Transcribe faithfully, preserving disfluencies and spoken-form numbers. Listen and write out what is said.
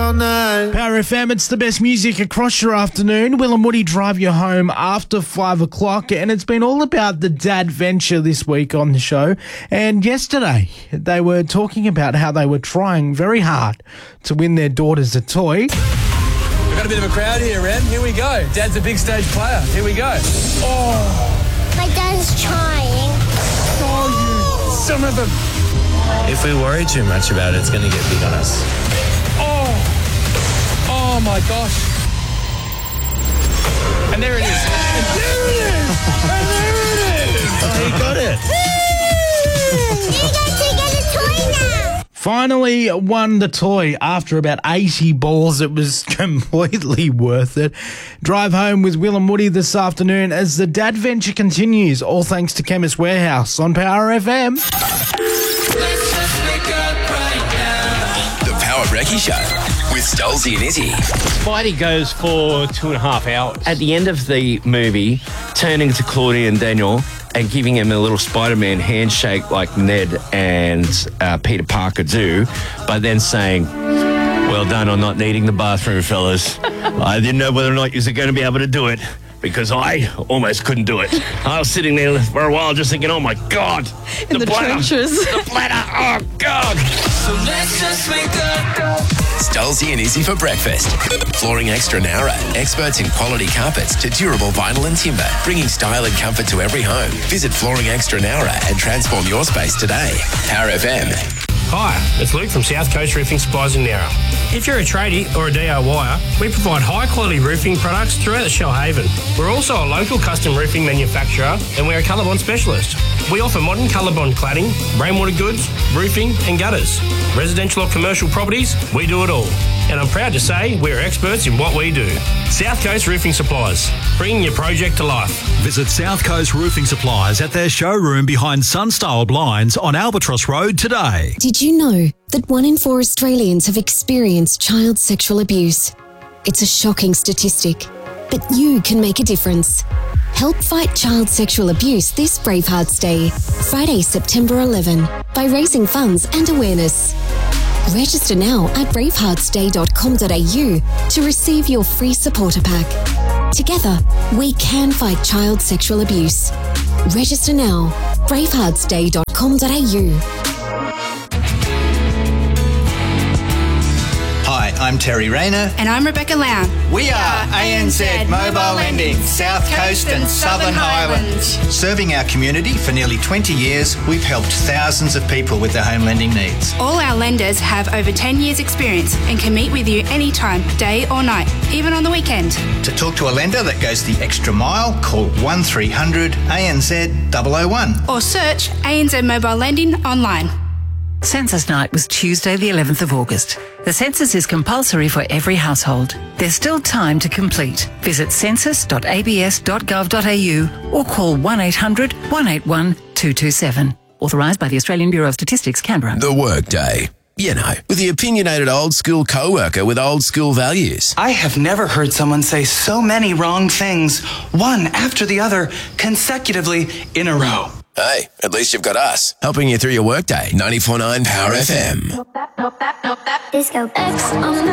all night. Power F M, it's the best music across your afternoon. Will and Woody drive you home after five o'clock, and it's been all about the dad venture this week on the show. And yesterday, they were talking about how they were trying very hard to win their daughters a toy. We've got a bit of a crowd here, Ren. Here we go. Dad's a big stage player. Here we go. Oh, My dad's trying. oh you son of a... If we worry too much about it, it's going to get big on us. Oh, oh my gosh. And there it is. And there it is. And there it is. Oh, you got it. You get to get a toy now. Finally won the toy after about eighty balls. It was completely worth it. Drive home with Will and Woody this afternoon as the dad venture continues, all thanks to Chemist Warehouse on Power F M. The Power Brekkie Show with Stolzy and Izzy. Spidey goes for two and a half hours. At the end of the movie, turning to Claudia and Daniel and giving him a little Spider-Man handshake like Ned and uh, Peter Parker do, but then saying, well done on not needing the bathroom, fellas. I didn't know whether or not you were going to be able to do it, because I almost couldn't do it. I was sitting there for a while just thinking, oh my God. In the, the trenches. The bladder, oh God. So let's just wake up. Stolzy and Izzy for breakfast. Flooring Extra Nara. Experts in quality carpets to durable vinyl and timber. Bringing style and comfort to every home. Visit Flooring Extra Nara and transform your space today. Power F M. Hi, it's Luke from South Coast Roofing Supplies in Nowra. If you're a tradie or a D I Y er, we provide high-quality roofing products throughout the Shellhaven. We're also a local custom roofing manufacturer, and we're a ColourBond specialist. We offer modern ColourBond cladding, rainwater goods, roofing and gutters. Residential or commercial properties, we do it all. And I'm proud to say we're experts in what we do. South Coast Roofing Supplies, bringing your project to life. Visit South Coast Roofing Supplies at their showroom behind Sunstyle Blinds on Albatross Road today. Did you know that one in four Australians have experienced child sexual abuse? It's a shocking statistic, but you can make a difference. Help fight child sexual abuse this Bravehearts Day, Friday, September eleventh, by raising funds and awareness. Register now at bravehearts day dot com dot a u to receive your free supporter pack. Together, we can fight child sexual abuse. Register now, bravehearts day dot com dot a u. Hi, I'm Terry Rayner. And I'm Rebecca Lown. We are A N Z Mobile Lending, South Coast and Southern Highlands. Serving our community for nearly twenty years, we've helped thousands of people with their home lending needs. All our lenders have over ten years experience and can meet with you anytime, day or night, even on the weekend. To talk to a lender that goes the extra mile, call one three hundred A N Z double oh one. Or search A N Z Mobile Lending online. Census Night was Tuesday the eleventh of August. The census is compulsory for every household. There's still time to complete. Visit census dot a b s dot gov dot a u or call one eight hundred one eight one two two seven. Authorised by the Australian Bureau of Statistics, Canberra. The Workday. You know, with the opinionated old school co-worker with old school values. I have never heard someone say so many wrong things, one after the other, consecutively in a row. Hey, at least you've got us, helping you through your workday. ninety-four point nine Power F M. Disco X on